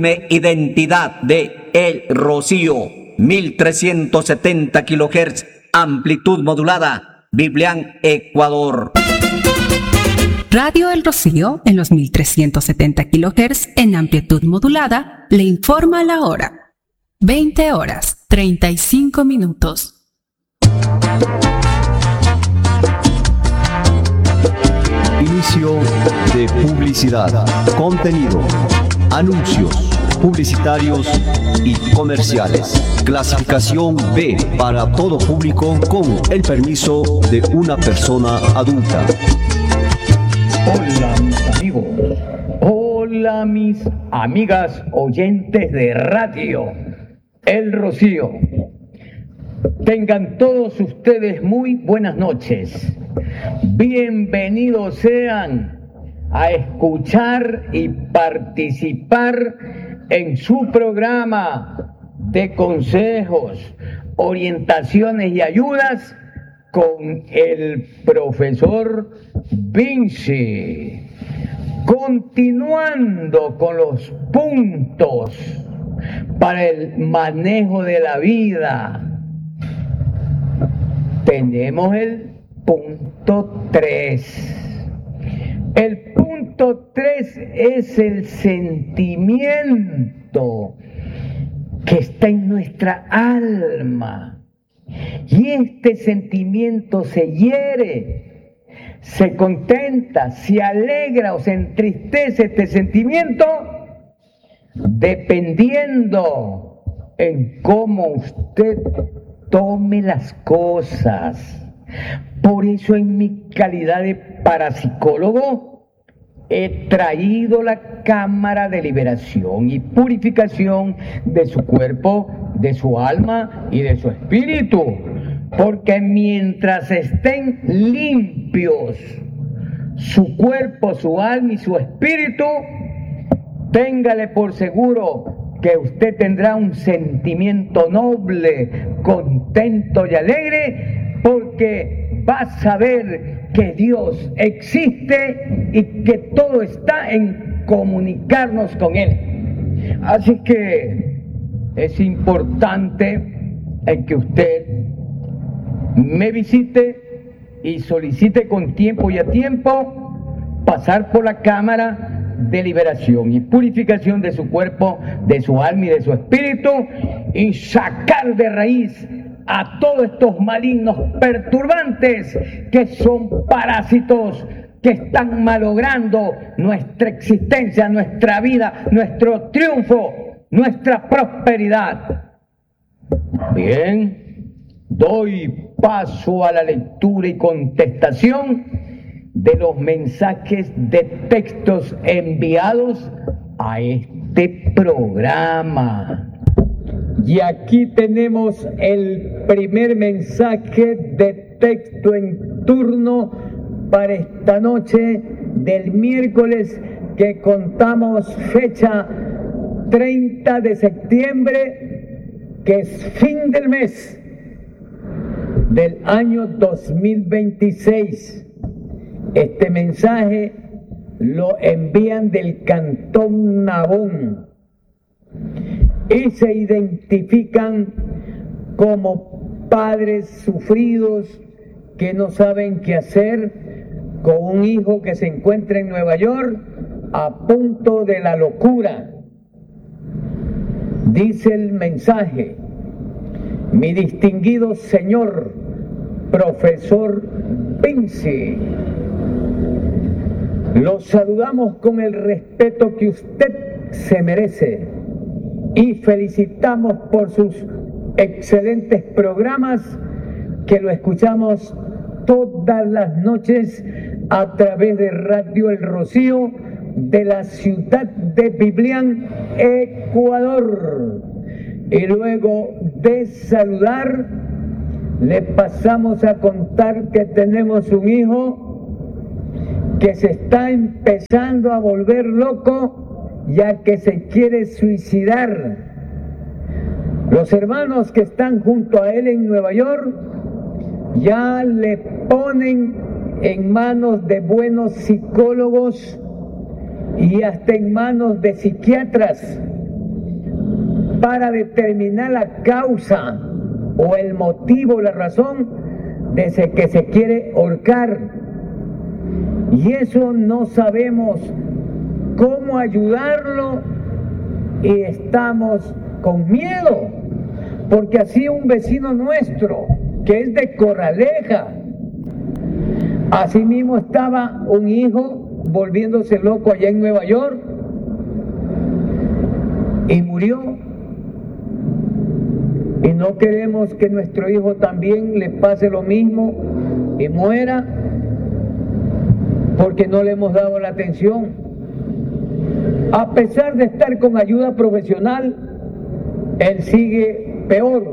Identidad de El Rocío, 1370 kHz, amplitud modulada, Biblián, Ecuador. Radio El Rocío, en los 1370 kHz, en amplitud modulada, le informa la hora. 20 horas, 35 minutos. Inicio de publicidad, contenido, anuncios publicitarios y comerciales. Clasificación B para todo público con el permiso de una persona adulta. Hola mis amigos, hola mis amigas oyentes de Radio El Rocío. Tengan todos ustedes muy buenas noches. Bienvenidos sean a escuchar y participar en su programa de consejos, orientaciones y ayudas con el profesor Vinci. Continuando con los puntos para el manejo de la vida, tenemos el punto 3. El punto 3 es el sentimiento que está en nuestra alma. Y este sentimiento se hiere, se contenta, se alegra o se entristece este sentimiento dependiendo en cómo usted tome las cosas. Por eso en mi calidad de parapsicólogo he traído la cámara de liberación y purificación de su cuerpo, de su alma y de su espíritu. Porque mientras estén limpios su cuerpo, su alma y su espíritu, téngale por seguro que usted tendrá un sentimiento noble, contento y alegre, porque va a saber que Dios existe y que todo está en comunicarnos con Él. Así que es importante que usted me visite y solicite con tiempo y a tiempo pasar por la cámara de liberación y purificación de su cuerpo, de su alma y de su espíritu, y sacar de raíz a todos estos malignos perturbantes que son parásitos que están malogrando nuestra existencia, nuestra vida, nuestro triunfo, nuestra prosperidad. Bien, doy paso a la lectura y contestación de los mensajes de textos enviados a este programa. Y aquí tenemos el primer mensaje de texto en turno para esta noche del miércoles, que contamos fecha 30 de septiembre, que es fin del mes del año 2026. Este mensaje lo envían del Cantón Nabón y se identifican como padres sufridos que no saben qué hacer con un hijo que se encuentra en Nueva York a punto de la locura. Dice el mensaje: mi distinguido señor profesor Vinci, los saludamos con el respeto que usted se merece y felicitamos por sus excelentes programas que lo escuchamos todas las noches a través de Radio El Rocío de la ciudad de Biblián, Ecuador. Y luego de saludar, le pasamos a contar que tenemos un hijo que se está empezando a volver loco, ya que se quiere suicidar. Los hermanos que están junto a él en Nueva York ya le ponen en manos de buenos psicólogos y hasta en manos de psiquiatras para determinar la causa o el motivo, la razón de que se quiere ahorcar. Y eso no sabemos cómo ayudarlo y estamos con miedo, porque así un vecino nuestro que es de Corraleja, así mismo estaba un hijo volviéndose loco allá en Nueva York y murió. Y no queremos que nuestro hijo también le pase lo mismo y muera porque no le hemos dado la atención. A pesar de estar con ayuda profesional, él sigue peor.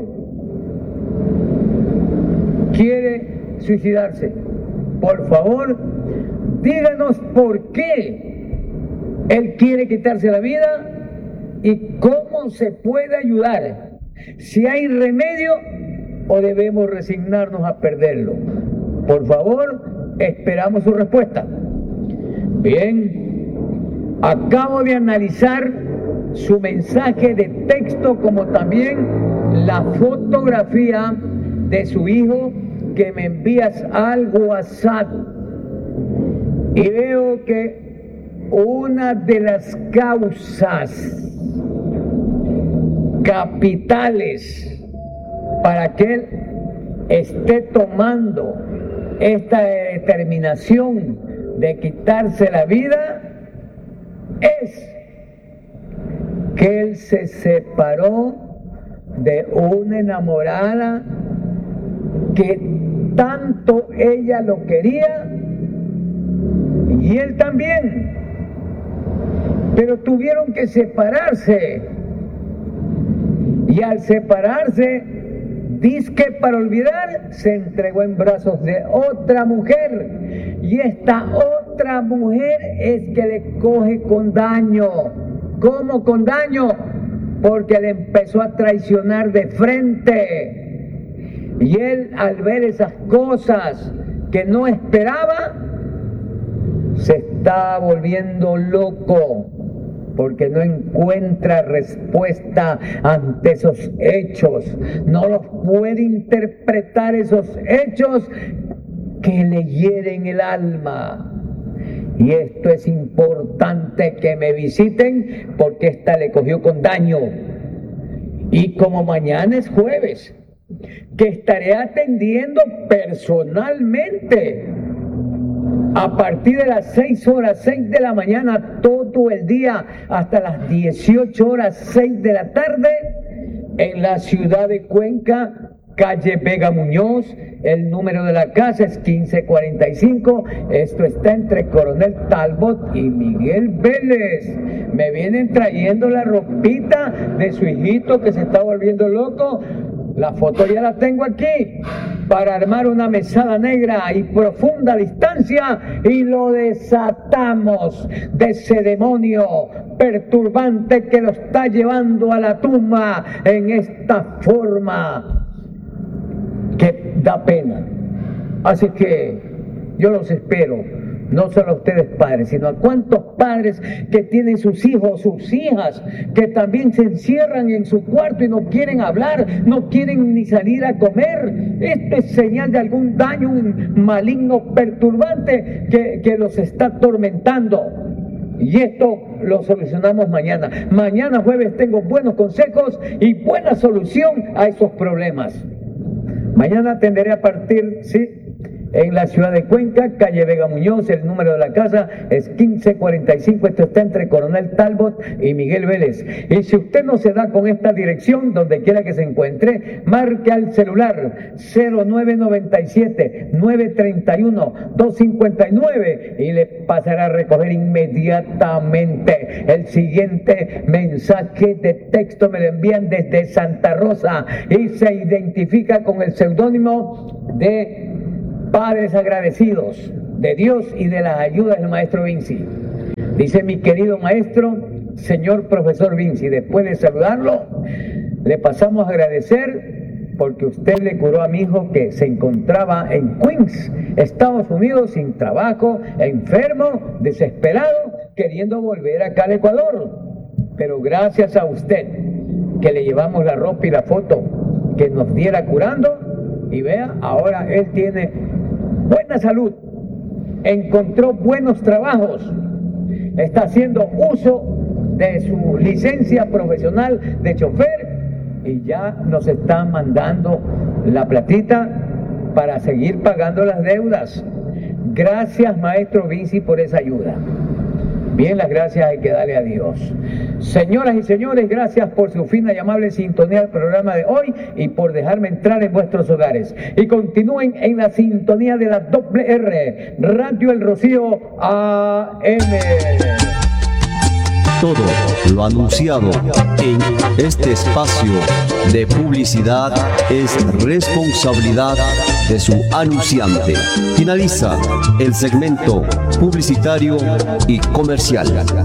Quiere suicidarse. Por favor, díganos por qué él quiere quitarse la vida y cómo se puede ayudar. Si hay remedio o debemos resignarnos a perderlo. Por favor, esperamos su respuesta. Bien, acabo de analizar su mensaje de texto como también la fotografía de su hijo que me envías al WhatsApp. Y veo que una de las causas capitales para que él esté tomando esta determinación de quitarse la vida es que él se separó de una enamorada que tanto ella lo quería y él también, pero tuvieron que separarse. Y al separarse, dizque para olvidar, se entregó en brazos de otra mujer. Y esta otra mujer es que le coge con daño. ¿Cómo con daño? Porque le empezó a traicionar de frente. Y él, al ver esas cosas que no esperaba, se está volviendo loco, porque no encuentra respuesta ante esos hechos, no los puede interpretar esos hechos que le hieren el alma. Y esto es importante que me visiten porque esta le cogió con daño. Y como mañana es jueves, que estaré atendiendo personalmente a partir de las 6 de la mañana, todo el día, hasta las 6 de la tarde, en la ciudad de Cuenca, calle Vega Muñoz. El número de la casa es 1545. Esto está entre Coronel Talbot y Miguel Vélez. Me vienen trayendo la ropita de su hijito que se está volviendo loco. La foto ya la tengo aquí para armar una mesada negra y profunda distancia y lo desatamos de ese demonio perturbante que lo está llevando a la tumba en esta forma que da pena. Así que yo los espero. No solo a ustedes padres, sino a cuantos padres que tienen sus hijos, sus hijas, que también se encierran en su cuarto y no quieren hablar, no quieren ni salir a comer. Este es señal de algún daño, un maligno perturbante que los está atormentando. Y esto lo solucionamos mañana. Mañana jueves tengo buenos consejos y buena solución a esos problemas. Mañana atenderé a partir, en la ciudad de Cuenca, calle Vega Muñoz. El número de la casa es 1545. Esto está entre Coronel Talbot y Miguel Vélez. Y si usted no se da con esta dirección, donde quiera que se encuentre, marque al celular 0997-931-259 y le pasará a recoger inmediatamente. El siguiente mensaje de texto me lo envían desde Santa Rosa y se identifica con el seudónimo de Padres Agradecidos de Dios y de las ayudas del maestro Vinci. Dice: mi querido maestro, señor profesor Vinci, después de saludarlo, le pasamos a agradecer porque usted le curó a mi hijo que se encontraba en Queens, Estados Unidos, sin trabajo, enfermo, desesperado, queriendo volver acá al Ecuador. Pero gracias a usted que le llevamos la ropa y la foto que nos diera curando, y vea, ahora él tiene buena salud, encontró buenos trabajos, está haciendo uso de su licencia profesional de chofer y ya nos está mandando la platita para seguir pagando las deudas. Gracias, maestro Vinci, por esa ayuda. Bien, las gracias hay que darle a Dios. Señoras y señores, gracias por su fina y amable sintonía al programa de hoy y por dejarme entrar en vuestros hogares. Y continúen en la sintonía de la WR, Radio El Rocío AM. Todo lo anunciado en este espacio de publicidad es responsabilidad de su anunciante. Finaliza el segmento publicitario y comercial.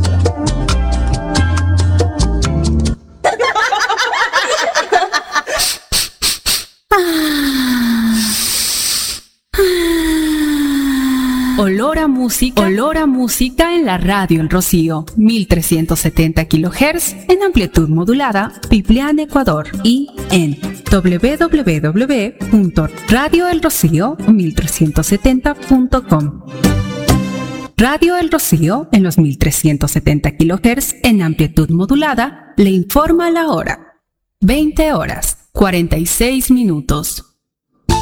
Olor a música en la Radio El Rocío, 1370 kHz en amplitud modulada, Piplián, Ecuador, y en www.radioelrocio1370.com. Radio El Rocío en los 1370 kHz en amplitud modulada le informa la hora. 20 horas, 46 minutos.